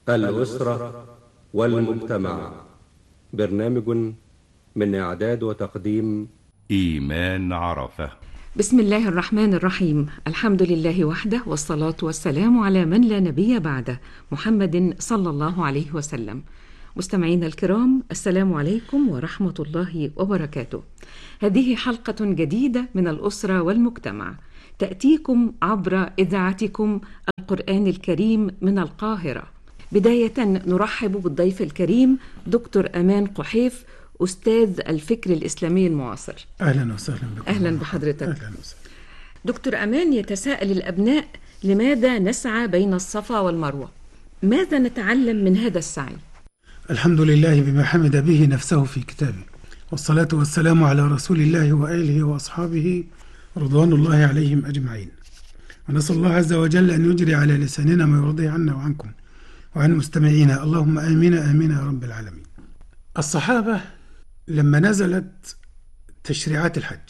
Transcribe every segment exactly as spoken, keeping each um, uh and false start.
الأسرة والمجتمع. برنامج من إعداد وتقديم إيمان عرفة. بسم الله الرحمن الرحيم. الحمد لله وحده، والصلاة والسلام على من لا نبي بعده، محمد صلى الله عليه وسلم. مستمعينا الكرام، السلام عليكم ورحمة الله وبركاته. هذه حلقة جديدة من الأسرة والمجتمع، تأتيكم عبر إذاعتكم القرآن الكريم من القاهرة. بداية نرحب بالضيف الكريم دكتور أمان قحيف، أستاذ الفكر الإسلامي المعاصر. أهلا وسهلا بكم. أهلا بحضرتك. أهلا وسهلا. دكتور أمان، يتساءل الأبناء: لماذا نسعى بين الصفا والمروة؟ ماذا نتعلم من هذا السعي؟ الحمد لله بما حمد به نفسه في كتابه، والصلاة والسلام على رسول الله وآله وأصحابه رضوان الله عليهم أجمعين. ونسأل الله عز وجل أن يجري على لساننا ما يرضي عنا وعنكم وعن مستمعينا، اللهم آمين آمين يا رب العالمين. الصحابة لما نزلت تشريعات الحج،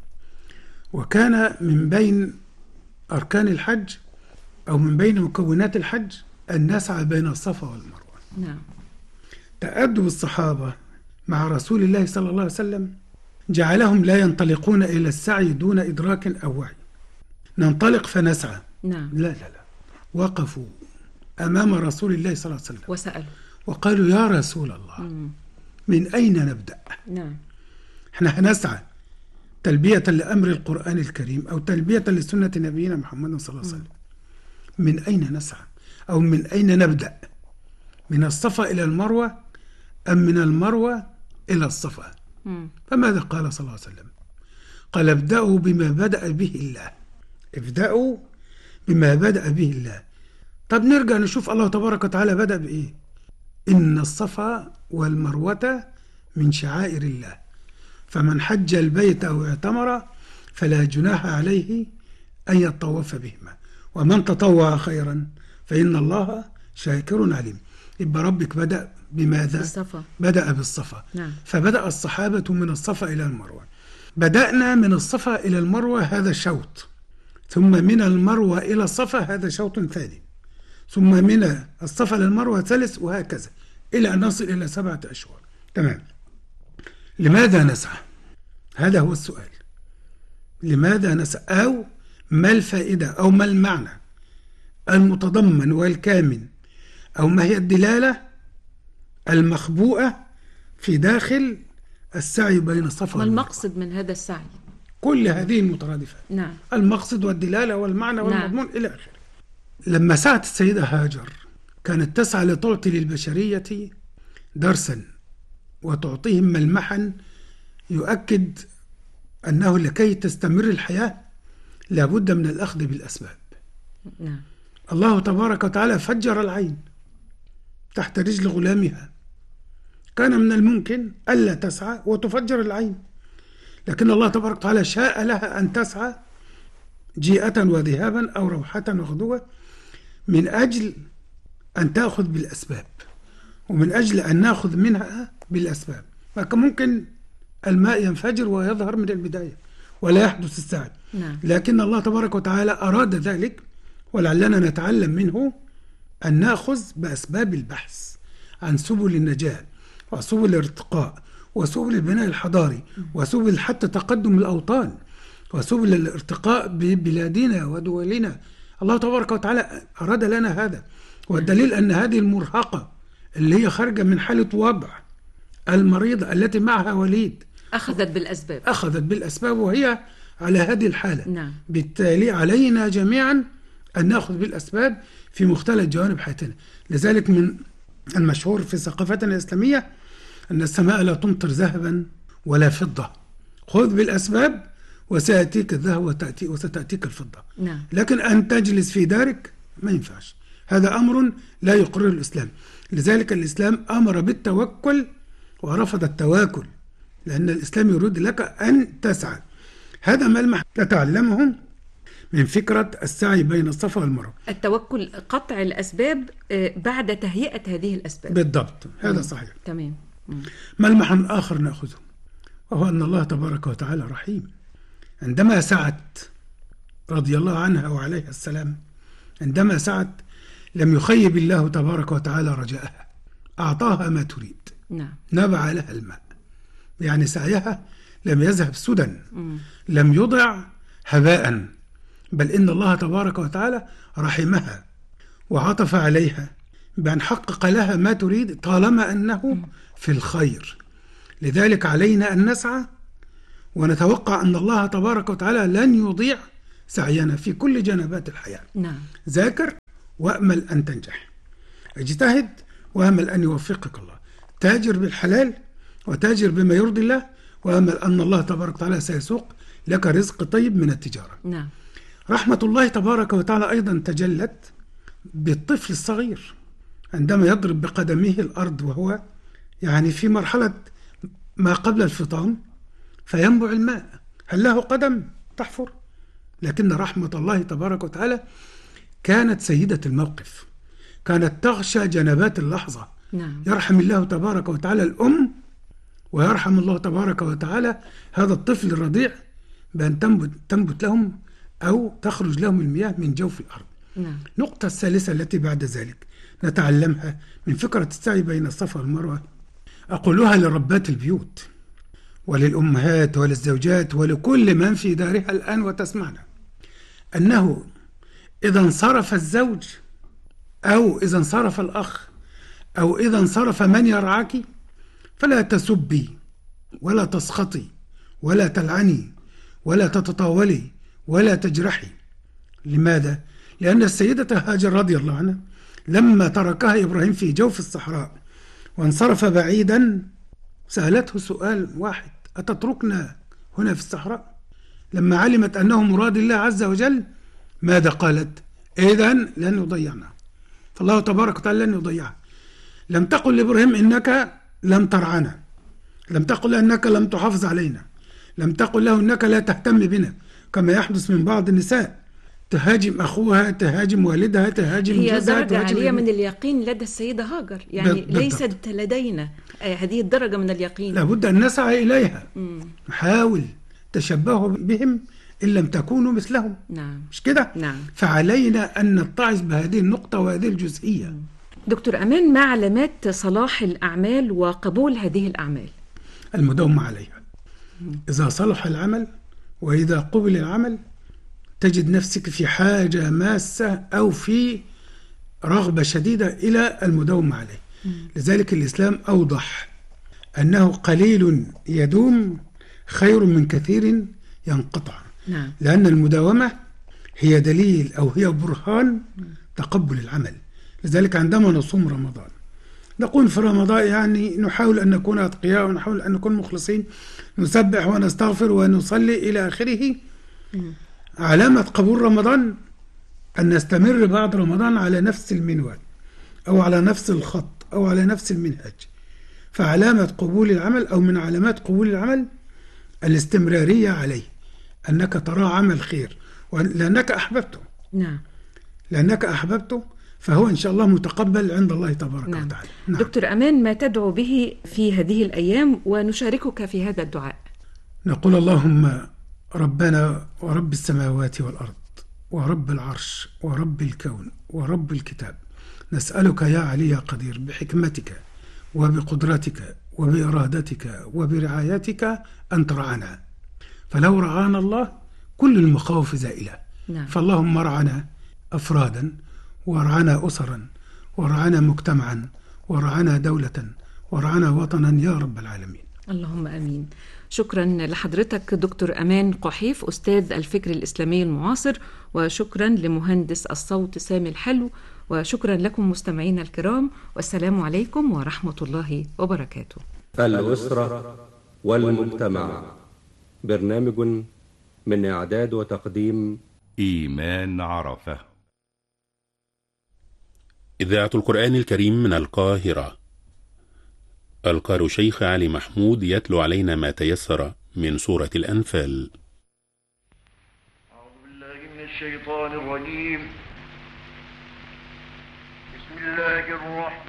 وكان من بين أركان الحج أو من بين مكونات الحج أن نسعى بين الصفا والمروة. نعم. تأدب الصحابة مع رسول الله صلى الله عليه وسلم جعلهم لا ينطلقون إلى السعي دون إدراك أو وعي. ننطلق فنسعى. نعم. لا لا لا وقفوا أمام رسول الله صلى الله عليه وسلم وسألوا وقالوا: يا رسول الله، مم. من أين نبدأ؟ نعم. احنا هنسعى تلبية لأمر القرآن الكريم أو تلبية لسنة نبينا محمد صلى الله عليه وسلم. من أين نسعى أو من أين نبدأ؟ من الصفا إلى المروة أم من المروة إلى الصفا؟ مم. فماذا قال صلى الله عليه وسلم؟ قال: ابدأوا بما بدأ به الله. ابدأوا بما بدأ به الله. طب نرجع نشوف الله تبارك وتعالى بدأ بإيه؟ إن الصفا والمروة من شعائر الله، فمن حج البيت أو اعتمر فلا جناح عليه أن يطوف بهما، ومن تطوع خيرا فإن الله شاكر عليم. يبقى ربك بدأ بماذا؟ بالصفا. بدأ بالصفا. نعم. فبدأ الصحابة من الصفا إلى المروة. بدأنا من الصفا إلى المروة، هذا شوط، ثم من المروة إلى الصفا هذا شوط ثاني، ثم من الصفا للمروة ثالث، وهكذا إلى أن نصل إلى سبعة أشهر. تمام. لماذا نسعى؟ هذا هو السؤال. لماذا نسعى؟ أو ما الفائدة أو ما المعنى المتضمن والكامن، أو ما هي الدلالة المخبوءة في داخل السعي بين الصفا ما والمروة؟ المقصد من هذا السعي؟ كل هذه المترادفات. نعم. المقصد والدلالة والمعنى والمضمون. نعم. إلى آخره. لما سعت السيدة هاجر كانت تسعى لتعطي للبشرية درسا وتعطيهم ملمحا يؤكد أنه لكي تستمر الحياة لابد من الأخذ بالأسباب. نعم. الله تبارك وتعالى فجر العين تحت رجل غلامها. كان من الممكن ألا تسعى وتفجر العين، لكن الله تبارك وتعالى شاء لها أن تسعى جيئة وذهابا أو روحة وغدوة، من أجل أن تأخذ بالأسباب، ومن أجل أن نأخذ منها بالأسباب. فكان ممكن الماء ينفجر ويظهر من البداية ولا يحدث السعي. نعم. لكن الله تبارك وتعالى أراد ذلك، ولعلنا نتعلم منه أن نأخذ بأسباب البحث عن سبل النجاة وسبل الارتقاء وسبل البناء الحضاري وسبل حتى تقدم الأوطان وسبل الارتقاء ببلادنا ودولنا. الله تبارك وتعالى أراد لنا هذا، والدليل أن هذه المرهقة اللي هي خارجة من حالة وضع، المريضة التي معها وليد، أخذت بالأسباب. أخذت بالأسباب وهي على هذه الحالة. نعم. بالتالي علينا جميعا أن نأخذ بالأسباب في مختلف جوانب حياتنا. لذلك من المشهور في ثقافتنا الإسلامية أن السماء لا تمطر ذهبا ولا فضة، خذ بالأسباب وسيأتيك الذهب وتأتي وستأتيك الفضة. نعم. لكن أن تجلس في دارك ما ينفعش، هذا أمر لا يقرره الإسلام. لذلك الإسلام أمر بالتوكل ورفض التواكل، لأن الإسلام يريد لك أن تسعى. هذا ملمح تتعلمه من فكرة السعي بين الصفا والمروة. التوكل، قطع الأسباب بعد تهيئة هذه الأسباب. بالضبط، هذا مم. صحيح. تمام. مم. ملمح آخر نأخذه، وهو أن الله تبارك وتعالى رحيم. عندما سعت رضي الله عنها وعليها السلام، عندما سعت لم يخيب الله تبارك وتعالى رجاءها، أعطاها ما تريد. نعم. نبع لها الماء، يعني سعيها لم يذهب سدى، لم يضع هباء، بل إن الله تبارك وتعالى رحمها وعطف عليها بأن حقق لها ما تريد طالما أنه في الخير. لذلك علينا أن نسعى ونتوقع أن الله تبارك وتعالى لن يضيع سعينا في كل جنبات الحياة. نعم. ذاكر وأمل أن تنجح، اجتهد وأمل أن يوفقك الله، تاجر بالحلال وتاجر بما يرضي الله، وأمل أن الله تبارك وتعالى سيسوق لك رزق طيب من التجارة. نعم. رحمة الله تبارك وتعالى أيضا تجلت بالطفل الصغير عندما يضرب بقدمه الأرض وهو يعني في مرحلة ما قبل الفطام فينبع الماء. هل له قدم تحفر؟ لكن رحمة الله تبارك وتعالى كانت سيدة الموقف، كانت تغشى جنبات اللحظة. نعم. يرحم الله تبارك وتعالى الأم، ويرحم الله تبارك وتعالى هذا الطفل الرضيع بأن تنبت, تنبت لهم أو تخرج لهم المياه من جوف الأرض. نعم. النقطة الثالثة التي بعد ذلك نتعلمها من فكرة السعي بين الصفا والمروة، أقولها لربات البيوت وللأمهات وللزوجات ولكل من في دارها الآن وتسمعنا، أنه إذا انصرف الزوج أو إذا انصرف الأخ أو إذا انصرف من يرعاك فلا تسبي ولا تسخطي ولا تلعني ولا تتطاولي ولا تجرحي. لماذا؟ لأن السيدة هاجر رضي الله عنها لما تركها إبراهيم في جوف الصحراء وانصرف بعيدا سألته سؤال واحد: أتتركنا هنا في الصحراء؟ لما علمت أنه مراد الله عز وجل ماذا قالت؟ إذن لن يضيعنا. فالله تبارك وتعالى لن يضيعها. لم تقل لإبراهيم إنك لم ترعنا، لم تقل أنك لم تحافظ علينا، لم تقل له أنك لا تهتم بنا كما يحدث من بعض النساء، تهاجم أخوها، تهاجم والدها، تهاجم هي جوزها، درجة تهاجم عالية ابنها. من اليقين لدى السيدة هاجر، يعني بالضبط. ليست لدينا هذه الدرجة من اليقين. لابد أن نسعى إليها، مم. نحاول تشبهوا بهم إن لم تكونوا مثلهم. نعم. مش كده؟ نعم. فعلينا أن نتعظ بهذه النقطة وهذه الجزئية. دكتور أمان، ما علامات صلاح الأعمال وقبول هذه الأعمال؟ المداومة عليها. إذا صلح العمل وإذا قبل العمل تجد نفسك في حاجة ماسة أو في رغبة شديدة إلى المداومة عليه. لذلك الإسلام أوضح أنه قليل يدوم خير من كثير ينقطع. نعم. لأن المداومة هي دليل أو هي برهان تقبل العمل. لذلك عندما نصوم رمضان نقول في رمضان يعني نحاول أن نكون أتقياء ونحاول أن نكون مخلصين، نسبح ونستغفر ونصلي إلى آخره. علامة قبول رمضان أن نستمر بعد رمضان على نفس المنوال أو على نفس الخط أو على نفس المنهج. فعلامة قبول العمل أو من علامات قبول العمل الاستمرارية عليه، أنك ترى عمل خير لأنك أحببته. نعم. لأنك أحببته فهو إن شاء الله متقبل عند الله تبارك نعم. وتعالى. نعم. دكتور أمان، ما تدعو به في هذه الأيام ونشاركك في هذا الدعاء؟ نقول: اللهم ربنا ورب السماوات والأرض ورب العرش ورب الكون ورب الكتاب، نسألك يا علي يا قدير بحكمتك وبقدرتك وبإرادتك وبرعايتك أن ترعانا، فلو رعانا الله كل المخاوف زائلة. نعم. فاللهم ارعنا أفرادا وارعنا أسرا وارعنا مجتمعا وارعنا دولة وارعنا وطنا يا رب العالمين. اللهم أمين. شكرا لحضرتك دكتور أمان قحيف، أستاذ الفكر الإسلامي المعاصر، وشكرا لمهندس الصوت سامي الحلو، وشكرا لكم مستمعينا الكرام، والسلام عليكم ورحمة الله وبركاته. الأسرة والمجتمع، برنامج من إعداد وتقديم إيمان عرفة. إذاعة القرآن الكريم من القاهرة. القارئ شيخ علي محمود يتلو علينا ما تيسر من سورة الأنفال. أعوذ بالله من الشيطان الرجيم. بسم الله الرحمن